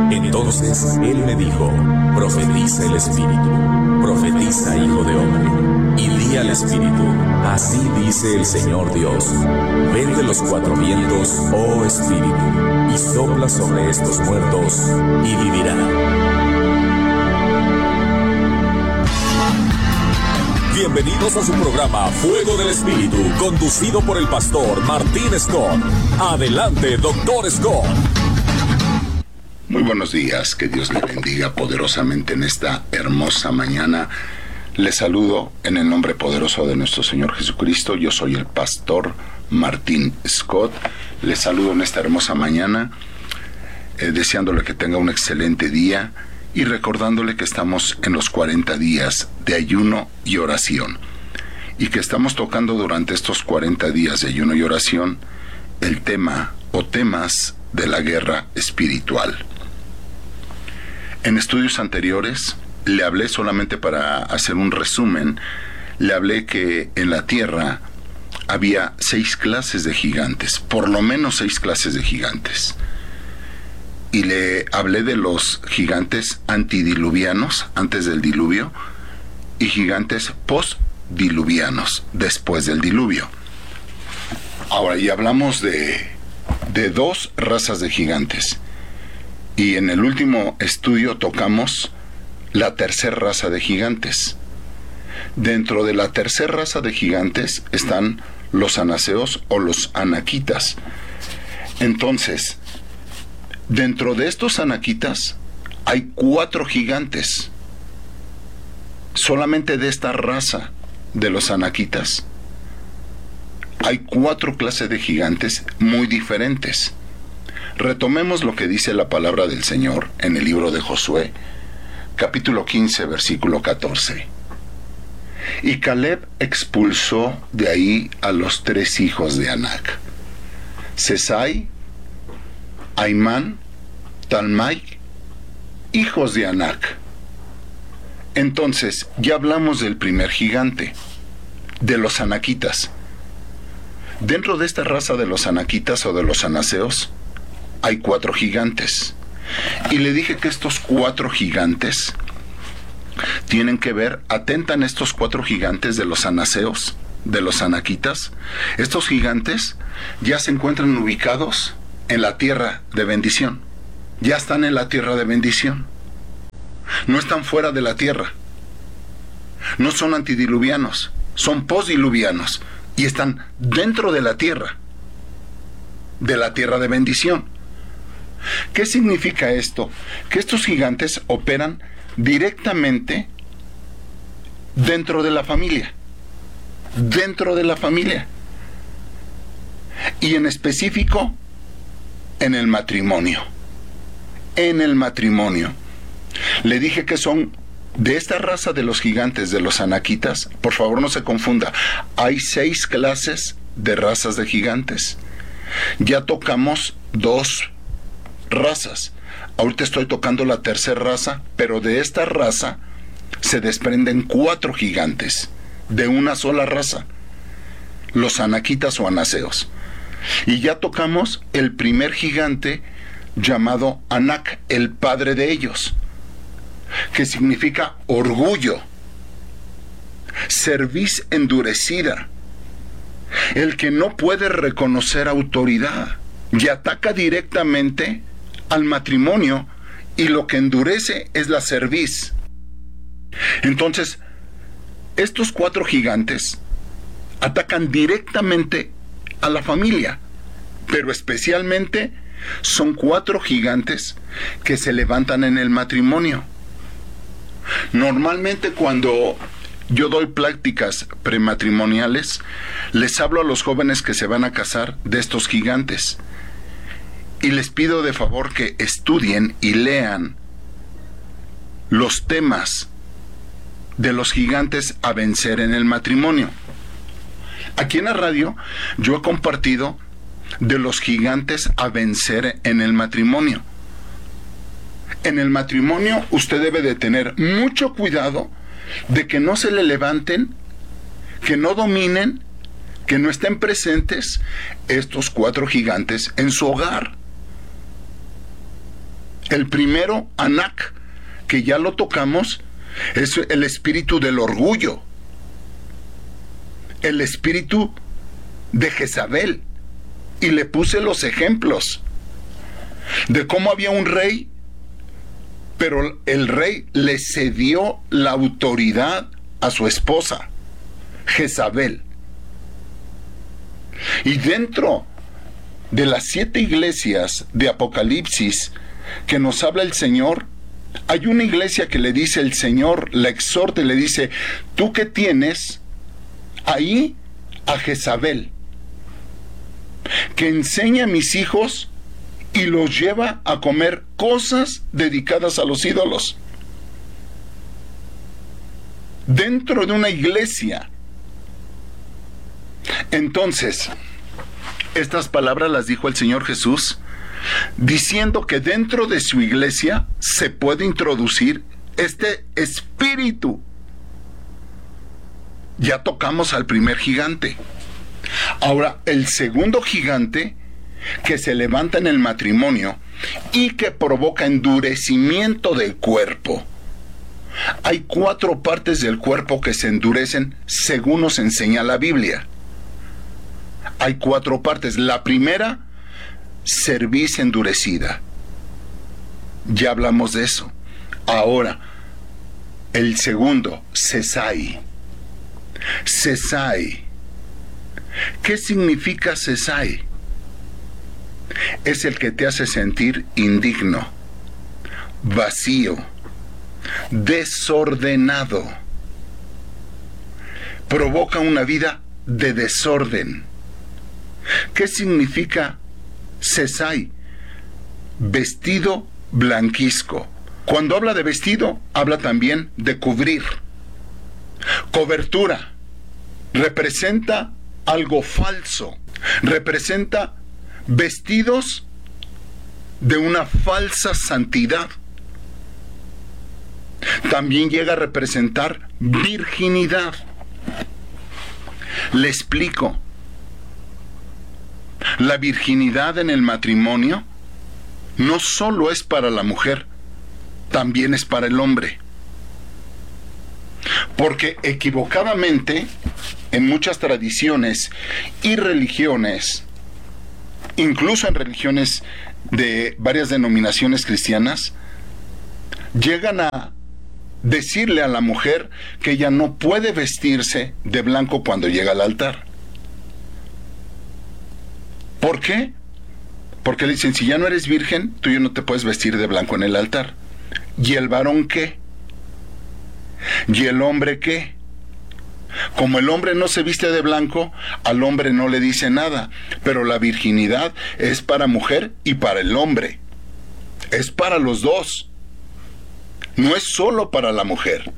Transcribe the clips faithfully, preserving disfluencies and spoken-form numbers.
Entonces él me dijo: profetiza el Espíritu, profetiza, hijo de hombre, y di al Espíritu: así dice el Señor Dios, ven de los cuatro vientos, oh Espíritu, y sopla sobre estos muertos, y vivirán. Bienvenidos a su programa Fuego del Espíritu, conducido por el pastor Martín Scott. Adelante, doctor Scott. Muy buenos días, que Dios le bendiga poderosamente en esta hermosa mañana. Les saludo en el nombre poderoso de nuestro Señor Jesucristo. Yo soy el pastor Martín Scott. Les saludo en esta hermosa mañana, eh, deseándole que tenga un excelente día y recordándole que estamos en los cuarenta días de ayuno y oración, y que estamos tocando durante estos cuarenta días de ayuno y oración el tema o temas de la guerra espiritual. En estudios anteriores le hablé, solamente para hacer un resumen, le hablé que en la tierra había seis clases de gigantes, por lo menos seis clases de gigantes. Y le hablé de los gigantes antidiluvianos, antes del diluvio, y gigantes postdiluvianos, después del diluvio. Ahora, y hablamos de, de dos razas de gigantes. Y en el último estudio tocamos la tercera raza de gigantes. Dentro de la tercera raza de gigantes están los anaseos o los anaquitas. Entonces, dentro de estos anaquitas hay cuatro gigantes. Solamente de esta raza de los anaquitas hay cuatro clases de gigantes muy diferentes. Retomemos lo que dice la palabra del Señor en el libro de Josué, capítulo quince, versículo catorce. Y Caleb expulsó de ahí a los tres hijos de Anac: Sesai, Aimán, Talmai, hijos de Anac. Entonces, ya hablamos del primer gigante, de los anaquitas. Dentro de esta raza de los anaquitas o de los anaseos, hay cuatro gigantes. Y le dije que estos cuatro gigantes tienen que ver, atentan estos cuatro gigantes de los anaseos, de los anaquitas. Estos gigantes ya se encuentran ubicados en la tierra de bendición. Ya están en la tierra de bendición. No están fuera de la tierra. No son antidiluvianos, son postdiluvianos y están dentro de la tierra, de la tierra de bendición. ¿Qué significa esto? Que estos gigantes operan directamente dentro de la familia. Dentro de la familia. Y en específico, en el matrimonio. En el matrimonio. Le dije que son de esta raza de los gigantes, de los anaquitas. Por favor, no se confunda. Hay seis clases de razas de gigantes. Ya tocamos dos razas. Ahorita estoy tocando la tercera raza, pero de esta raza se desprenden cuatro gigantes de una sola raza, los anaquitas o anaseos. Y ya tocamos el primer gigante llamado Anac, el padre de ellos, que significa orgullo, cerviz endurecida, el que no puede reconocer autoridad, y ataca directamente al matrimonio, y lo que endurece es la cerviz. Entonces, estos cuatro gigantes atacan directamente a la familia, pero especialmente son cuatro gigantes que se levantan en el matrimonio. Normalmente cuando yo doy pláticas prematrimoniales, les hablo a los jóvenes que se van a casar de estos gigantes. Y les pido de favor que estudien y lean los temas de los gigantes a vencer en el matrimonio. Aquí en la radio yo he compartido de los gigantes a vencer en el matrimonio. En el matrimonio usted debe de tener mucho cuidado de que no se le levanten, que no dominen, que no estén presentes estos cuatro gigantes en su hogar. El primero, Anak, que ya lo tocamos, es el espíritu del orgullo, el espíritu de Jezabel. Y le puse los ejemplos de cómo había un rey, pero el rey le cedió la autoridad a su esposa, Jezabel. Y dentro de las siete iglesias de Apocalipsis que nos habla el Señor, hay una iglesia que le dice el Señor, la exhorta y le dice: tú que tienes ahí a Jezabel, que enseña a mis hijos y los lleva a comer cosas dedicadas a los ídolos. Dentro de una iglesia. Entonces, estas palabras las dijo el Señor Jesús, diciendo que dentro de su iglesia se puede introducir este espíritu. Ya tocamos al primer gigante. Ahora, el segundo gigante que se levanta en el matrimonio y que provoca endurecimiento del cuerpo. Hay cuatro partes del cuerpo que se endurecen según nos enseña la Biblia. Hay cuatro partes. La primera, cerviz endurecida. Ya hablamos de eso. Ahora, el segundo, sesai. Sesai. ¿Qué significa sesai? Es el que te hace sentir indigno, vacío, desordenado. Provoca una vida de desorden. ¿Qué significa sesai? Vestido blanquizco. Cuando habla de vestido, habla también de cubrir. Cobertura. Representa algo falso. Representa vestidos de una falsa santidad. También llega a representar virginidad. Le explico. La virginidad en el matrimonio no solo es para la mujer, también es para el hombre. Porque equivocadamente, en muchas tradiciones y religiones, incluso en religiones de varias denominaciones cristianas, llegan a decirle a la mujer que ella no puede vestirse de blanco cuando llega al altar. ¿Por qué? Porque le dicen, si ya no eres virgen, tú ya no te puedes vestir de blanco en el altar. ¿Y el varón qué? ¿Y el hombre qué? Como el hombre no se viste de blanco, al hombre no le dice nada, pero la virginidad es para mujer y para el hombre. Es para los dos. No es solo para la mujer.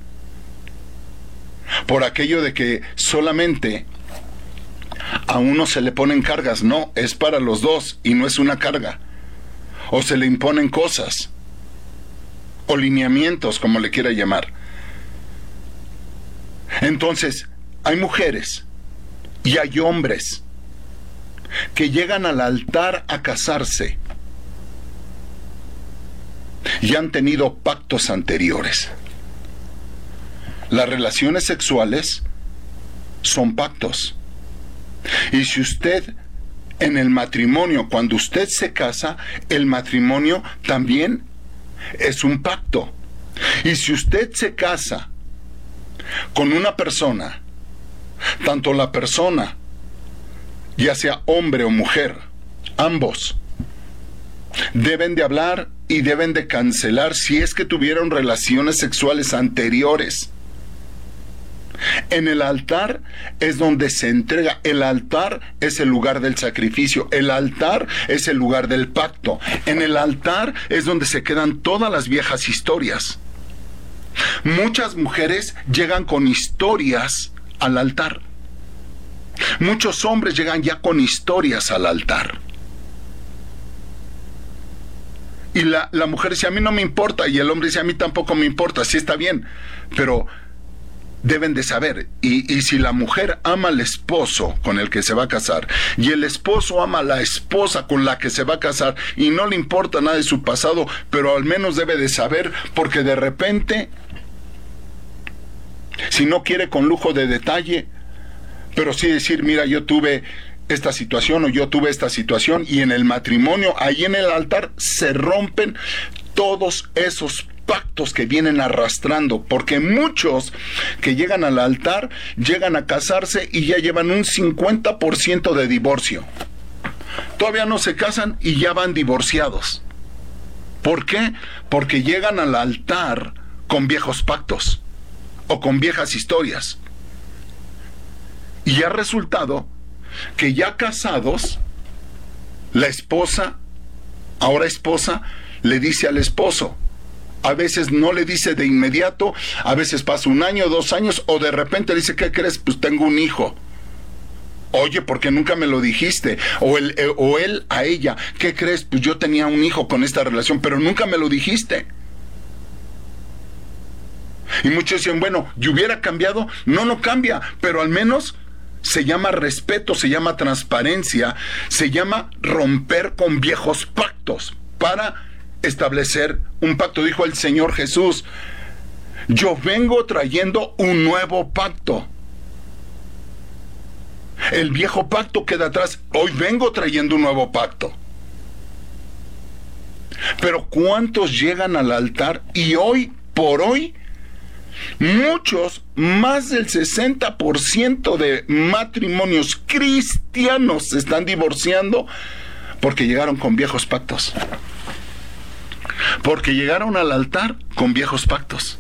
Por aquello de que solamente a uno se le ponen cargas, no, es para los dos y no es una carga. O se le imponen cosas, o lineamientos, como le quiera llamar. Entonces, hay mujeres y hay hombres que llegan al altar a casarse y han tenido pactos anteriores. Las relaciones sexuales son pactos. Y si usted en el matrimonio, cuando usted se casa, el matrimonio también es un pacto. Y si usted se casa con una persona, tanto la persona, ya sea hombre o mujer, ambos deben de hablar y deben de cancelar si es que tuvieron relaciones sexuales anteriores. En el altar es donde se entrega. El altar es el lugar del sacrificio. El altar es el lugar del pacto. En el altar es donde se quedan todas las viejas historias. Muchas mujeres llegan con historias al altar. Muchos hombres llegan ya con historias al altar. Y la, la mujer dice, a mí no me importa. Y el hombre dice, a mí tampoco me importa. Sí, está bien. Pero deben de saber, y, y si la mujer ama al esposo con el que se va a casar, y el esposo ama a la esposa con la que se va a casar, y no le importa nada de su pasado, pero al menos debe de saber, porque de repente, si no quiere con lujo de detalle, pero sí decir, mira, yo tuve esta situación o yo tuve esta situación, y en el matrimonio, ahí en el altar, se rompen todos esos pactos que vienen arrastrando, porque muchos que llegan al altar, llegan a casarse y ya llevan un cincuenta por ciento de divorcio. Todavía no se casan y ya van divorciados. ¿Por qué? Porque llegan al altar con viejos pactos o con viejas historias. Y ha resultado que ya casados, la esposa, ahora esposa, le dice al esposo, a veces no le dice de inmediato, a veces pasa un año, dos años, o de repente le dice, ¿qué crees? Pues tengo un hijo. Oye, ¿por qué nunca me lo dijiste? O él, eh, o él a ella, ¿qué crees? Pues yo tenía un hijo con esta relación, pero nunca me lo dijiste. Y muchos dicen, bueno, ¿y hubiera cambiado? No, no cambia, pero al menos se llama respeto, se llama transparencia, se llama romper con viejos pactos para establecer un pacto. Dijo el Señor Jesús, yo vengo trayendo un nuevo pacto. El viejo pacto queda atrás, hoy vengo trayendo un nuevo pacto. Pero ¿cuántos llegan al altar? Y hoy por hoy, muchos, más del sesenta por ciento de matrimonios cristianos se están divorciando porque llegaron con viejos pactos. Porque llegaron al altar con viejos pactos.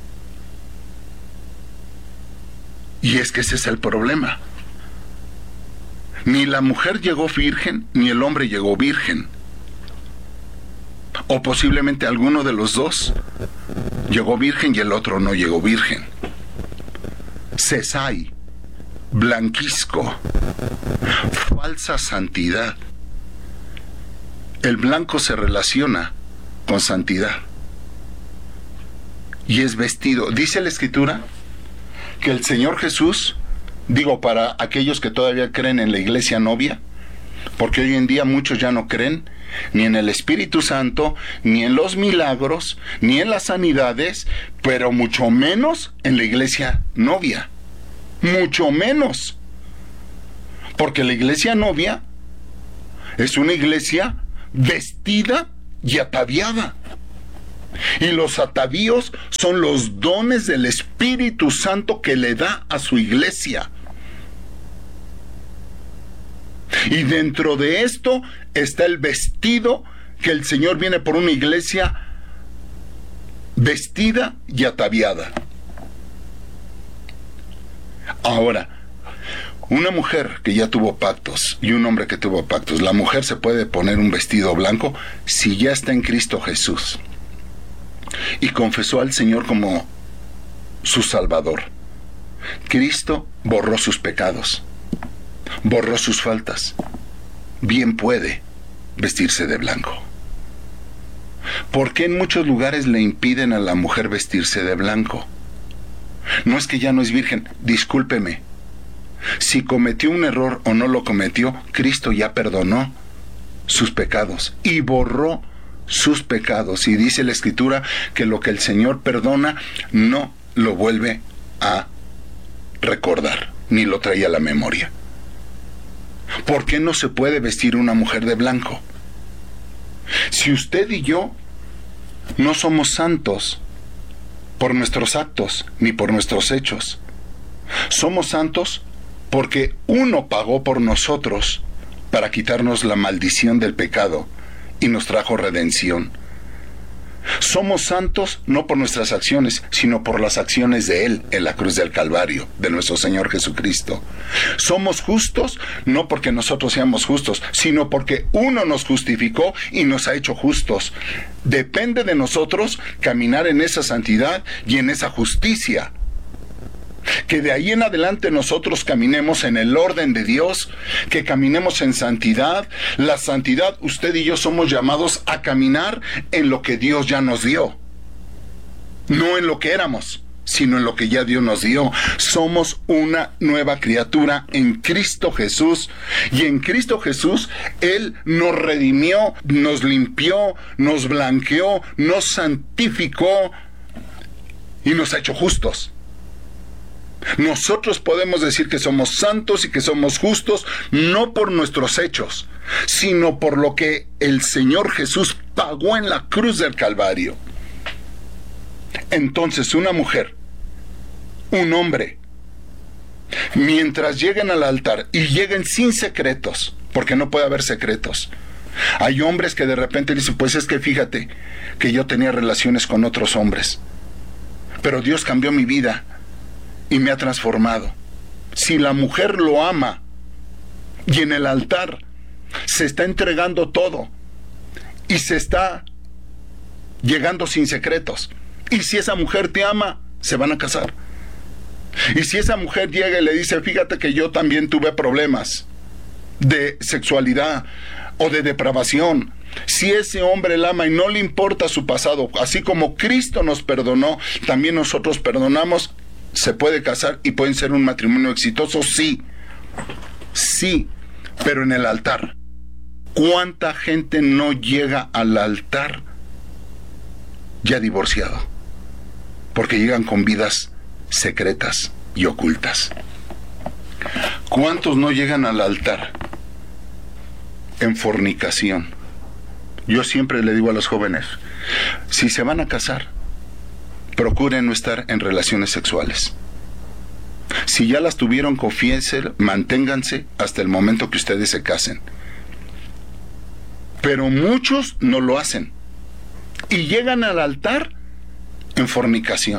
Y es que ese es el problema. Ni la mujer llegó virgen, ni el hombre llegó virgen. O posiblemente alguno de los dos llegó virgen y el otro no llegó virgen. Cesai, blanquisco, falsa santidad. El blanco se relaciona con santidad y es vestido. Dice la Escritura que el Señor Jesús, digo para aquellos que todavía creen en la iglesia novia, porque hoy en día muchos ya no creen ni en el Espíritu Santo, ni en los milagros, ni en las sanidades, pero mucho menos en la iglesia novia, mucho menos, porque la iglesia novia es una iglesia vestida y ataviada. Y los atavíos son los dones del Espíritu Santo que le da a su iglesia. Y dentro de esto está el vestido, que el Señor viene por una iglesia vestida y ataviada. Ahora, una mujer que ya tuvo pactos y un hombre que tuvo pactos, la mujer se puede poner un vestido blanco si ya está en Cristo Jesús y confesó al Señor como su Salvador. Cristo borró sus pecados, borró sus faltas. Bien puede vestirse de blanco. ¿Por qué en muchos lugares le impiden a la mujer vestirse de blanco? No es que ya no es virgen, discúlpeme. Si cometió un error o no lo cometió, Cristo ya perdonó sus pecados y borró sus pecados. Y dice la Escritura que lo que el Señor perdona no lo vuelve a recordar, ni lo trae a la memoria. ¿Por qué no se puede vestir una mujer de blanco? Si usted y yo no somos santos por nuestros actos ni por nuestros hechos, somos santos porque uno pagó por nosotros para quitarnos la maldición del pecado y nos trajo redención. Somos santos no por nuestras acciones, sino por las acciones de Él en la cruz del Calvario, de nuestro Señor Jesucristo. Somos justos no porque nosotros seamos justos, sino porque uno nos justificó y nos ha hecho justos. Depende de nosotros caminar en esa santidad y en esa justicia. Que de ahí en adelante nosotros caminemos en el orden de Dios, que caminemos en santidad. La santidad, usted y yo somos llamados a caminar en lo que Dios ya nos dio, no en lo que éramos. sino en lo que ya Dios nos dio. Somos una nueva criatura en Cristo Jesús. Y en Cristo Jesús, Él nos redimió, nos limpió, nos blanqueó, nos santificó y nos ha hecho justos. Nosotros podemos decir que somos santos y que somos justos, no por nuestros hechos, sino por lo que el Señor Jesús pagó en la cruz del Calvario. Entonces, una mujer, un hombre, mientras lleguen al altar y lleguen sin secretos, porque no puede haber secretos. Hay hombres que de repente dicen, pues es que fíjate que yo tenía relaciones con otros hombres, pero Dios cambió mi vida y me ha transformado. Si la mujer lo ama y en el altar se está entregando todo y se está llegando sin secretos, y si esa mujer te ama, se van a casar. Y si esa mujer llega y le dice, fíjate que yo también tuve problemas de sexualidad o de depravación, si ese hombre la ama y no le importa su pasado, así como Cristo nos perdonó, también nosotros perdonamos, se puede casar y pueden ser un matrimonio exitoso, sí, sí, pero en el altar. ¿Cuánta gente no llega al altar ya divorciado? Porque llegan con vidas secretas y ocultas. ¿Cuántos no llegan al altar en fornicación? Yo siempre le digo a los jóvenes, si se van a casar, procuren no estar en relaciones sexuales. Si ya las tuvieron, confiesen, manténganse hasta el momento que ustedes se casen. Pero muchos no lo hacen y llegan al altar en fornicación.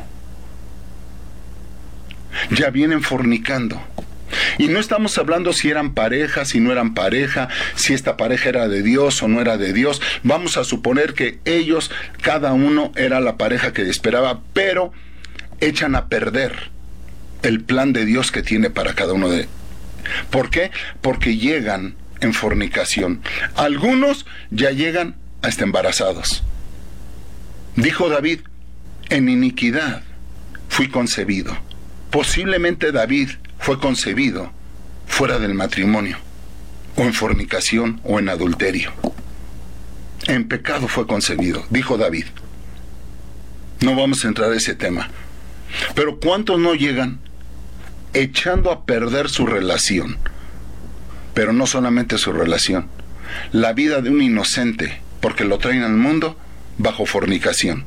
Ya vienen fornicando. Y no estamos hablando si eran pareja, si no eran pareja, si esta pareja era de Dios o no era de Dios. Vamos a suponer que ellos, cada uno era la pareja que esperaba, pero echan a perder el plan de Dios que tiene para cada uno de ellos. ¿Por qué? Porque llegan en fornicación. Algunos ya llegan hasta embarazados. Dijo David, en iniquidad fui concebido. Posiblemente David fue concebido fuera del matrimonio, o en fornicación, o en adulterio. En pecado fue concebido, dijo David. No vamos a entrar a ese tema. Pero ¿cuántos no llegan echando a perder su relación? Pero no solamente su relación, la vida de un inocente, porque lo traen al mundo bajo fornicación.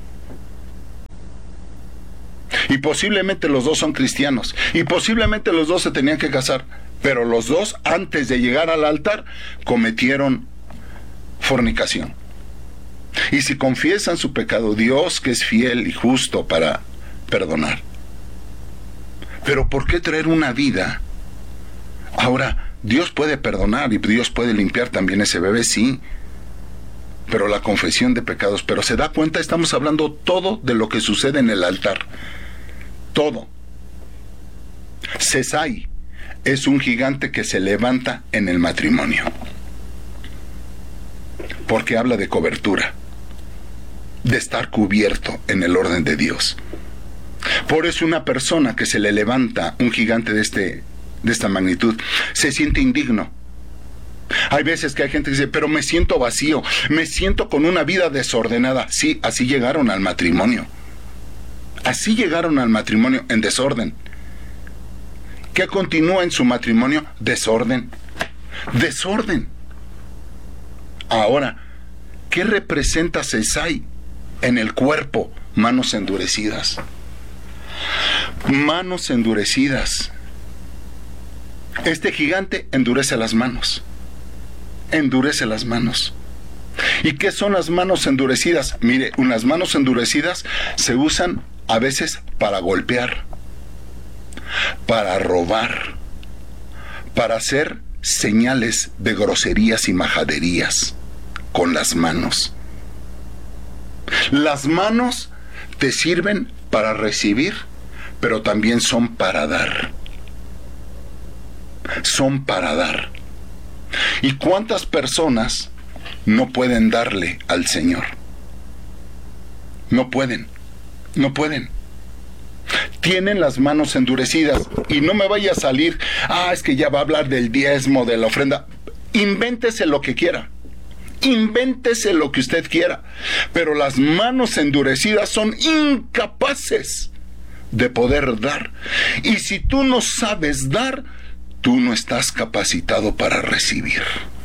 Y posiblemente los dos son cristianos, y posiblemente los dos se tenían que casar, pero los dos, antes de llegar al altar, cometieron fornicación. Y si confiesan su pecado, Dios, que es fiel y justo para perdonar. Pero ¿por qué traer una vida? Ahora, Dios puede perdonar y Dios puede limpiar también ese bebé, sí. Pero la confesión de pecados, pero se da cuenta, estamos hablando todo de lo que sucede en el altar. Todo. Sesai es un gigante que se levanta en el matrimonio. Porque habla de cobertura, de estar cubierto en el orden de Dios. Por eso una persona que se le levanta un gigante de, este, de esta magnitud, se siente indigno. Hay veces que hay gente que dice, pero me siento vacío, me siento con una vida desordenada. Sí, así llegaron al matrimonio. Así llegaron al matrimonio en desorden. ¿Qué continúa en su matrimonio? Desorden. Desorden. Ahora, ¿qué representa Sesai en el cuerpo? Manos endurecidas. Manos endurecidas. Este gigante endurece las manos. Endurece las manos. ¿Y qué son las manos endurecidas? Mire, unas manos endurecidas se usan a veces para golpear, para robar, para hacer señales de groserías y majaderías con las manos. Las manos te sirven para recibir, pero también son para dar. Son para dar. ¿Y cuántas personas no pueden darle al Señor? No pueden, no pueden. tienen las manos endurecidas. Y no me vaya a salir, ah, es que ya va a hablar del diezmo, de la ofrenda. Invéntese lo que quiera. Invéntese lo que usted quiera. Pero las manos endurecidas son incapaces de poder dar. Y si tú no sabes dar, tú no estás capacitado para recibir.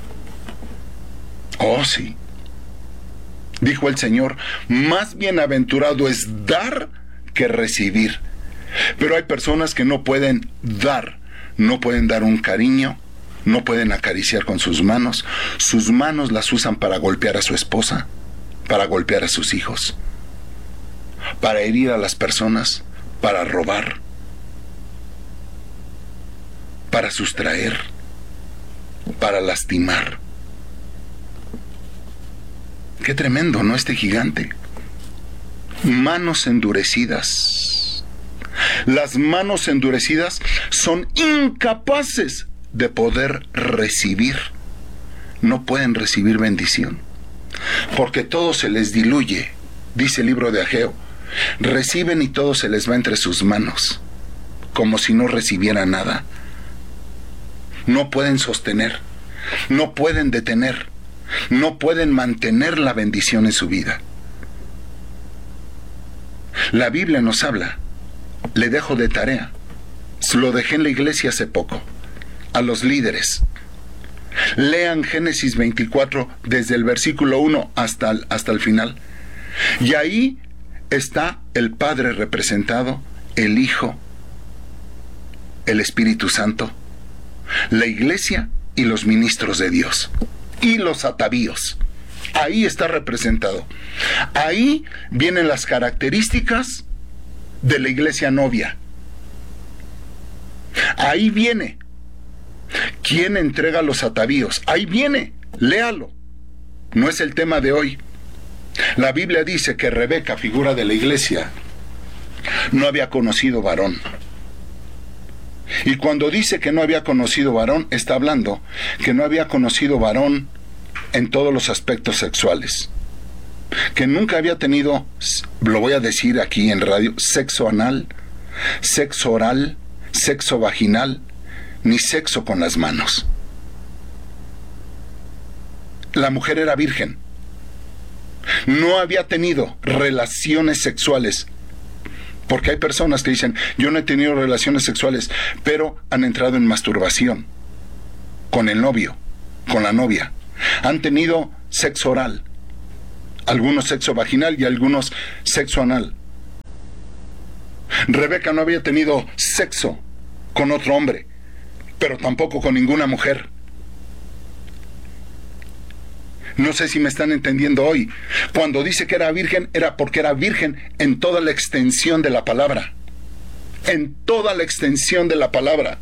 Oh, sí. Dijo el Señor, más bienaventurado es dar que recibir. Pero hay personas que no pueden dar, no pueden dar un cariño, no pueden acariciar con sus manos. Sus manos las usan para golpear a su esposa, para golpear a sus hijos, para herir a las personas, para robar, para sustraer, para lastimar. Qué tremendo, ¿no? Este gigante. Manos endurecidas. Las manos endurecidas son incapaces de poder recibir. No pueden recibir bendición, porque todo se les diluye. Dice el libro de Ageo, reciben y todo se les va entre sus manos, como si no recibieran nada. No pueden sostener, no pueden detener, no pueden mantener la bendición en su vida. La Biblia nos habla, le dejo de tarea, lo dejé en la iglesia hace poco, a los líderes. Lean Génesis veinticuatro desde el versículo uno hasta el, hasta el final. Y ahí está el Padre representado, el Hijo, el Espíritu Santo, la iglesia y los ministros de Dios. Y los atavíos. Ahí está representado. Ahí vienen las características de la iglesia novia. Ahí viene quién entrega los atavíos. Ahí viene, léalo. No es el tema de hoy. La Biblia dice que Rebeca, figura de la iglesia, no había conocido varón. Y cuando dice que no había conocido varón, está hablando que no había conocido varón en todos los aspectos sexuales. Que nunca había tenido, lo voy a decir aquí en radio, sexo anal, sexo oral, sexo vaginal, ni sexo con las manos. La mujer era virgen. No había tenido relaciones sexuales. Porque hay personas que dicen, yo no he tenido relaciones sexuales, pero han entrado en masturbación con el novio, con la novia. Han tenido sexo oral, algunos sexo vaginal y algunos sexo anal. Rebeca no había tenido sexo con otro hombre, pero tampoco con ninguna mujer. No sé si me están entendiendo hoy. Cuando dice que era virgen, era porque era virgen en toda la extensión de la palabra. En toda la extensión de la palabra.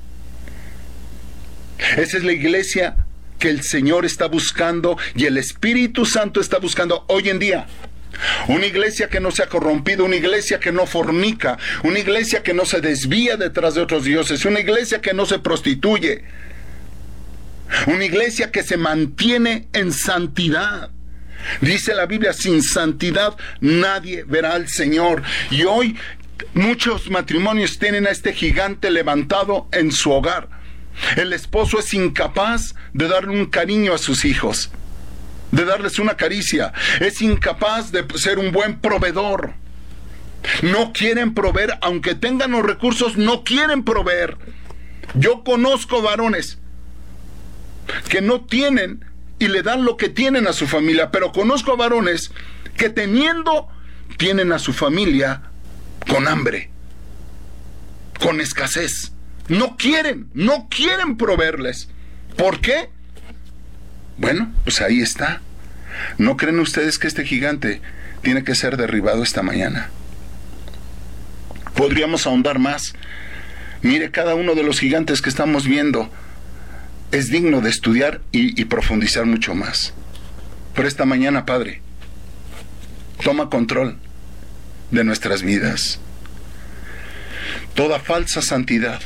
Esa es la iglesia que el Señor está buscando y el Espíritu Santo está buscando hoy en día. Una iglesia que no se ha corrompido, una iglesia que no fornica, una iglesia que no se desvía detrás de otros dioses, una iglesia que no se prostituye. Una iglesia que se mantiene en santidad. Dice la Biblia, sin santidad nadie verá al Señor. Y hoy muchos matrimonios tienen a este gigante levantado en su hogar. El esposo es incapaz de darle un cariño a sus hijos, de darles una caricia. Es incapaz de ser un buen proveedor. No quieren proveer, aunque tengan los recursos, no quieren proveer. Yo conozco varones que no tienen y le dan lo que tienen a su familia, pero conozco varones que teniendo, tienen a su familia con hambre, con escasez. No quieren, no quieren proveerles. ¿Por qué? Bueno, pues ahí está. ¿No creen ustedes que este gigante tiene que ser derribado esta mañana? Podríamos ahondar más. Mire, cada uno de los gigantes que estamos viendo es digno de estudiar y, y profundizar mucho más. Pero esta mañana, Padre, toma control de nuestras vidas. Toda falsa santidad,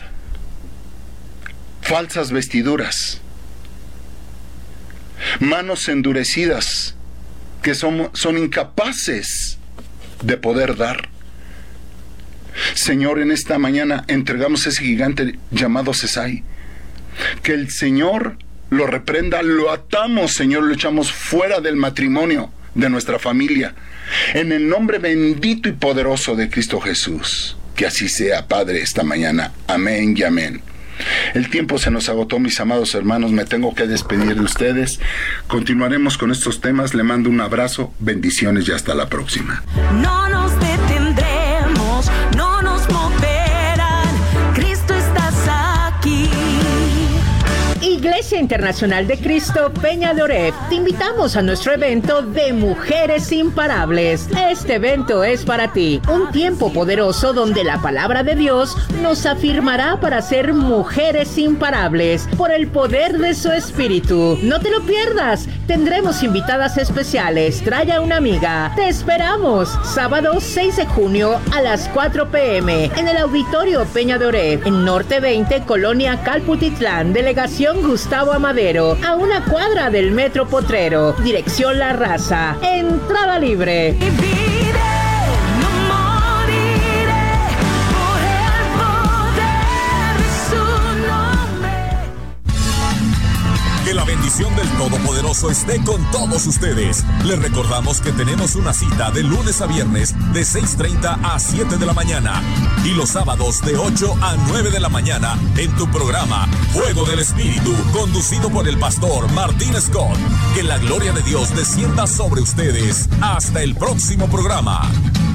falsas vestiduras, manos endurecidas que son, son incapaces de poder dar. Señor, en esta mañana entregamos ese gigante llamado Cesai. Que el Señor lo reprenda, lo atamos, Señor, lo echamos fuera del matrimonio, de nuestra familia. En el nombre bendito y poderoso de Cristo Jesús. Que así sea, Padre, esta mañana. Amén y amén. El tiempo se nos agotó, mis amados hermanos, me tengo que despedir de ustedes. Continuaremos con estos temas, le mando un abrazo, bendiciones y hasta la próxima. No nos detendremos, no nos moverán, Cristo estás aquí. Iglesia Internacional de Cristo Peña de Oreb, te invitamos a nuestro evento de Mujeres Imparables. Este evento es para ti, un tiempo poderoso donde la palabra de Dios nos afirmará para ser mujeres imparables por el poder de su Espíritu. No te lo pierdas, tendremos invitadas especiales, trae a una amiga. Te esperamos, sábado seis de junio a las cuatro pe eme en el Auditorio Peña de Oreb, en Norte veinte, Colonia Calputitlán, Delegación Gustavo Amadero, a una cuadra del Metro Potrero, dirección La Raza, entrada libre. Viviré, no moriré, por el poder de su nombre. Que la bendición del Todopoderoso esté con todos ustedes. Les recordamos que tenemos una cita de lunes a viernes de seis treinta a siete de la mañana y los sábados de ocho a nueve de la mañana en tu programa Fuego del Espíritu, conducido por el pastor Martín Scott. Que la gloria de Dios descienda sobre ustedes. Hasta el próximo programa.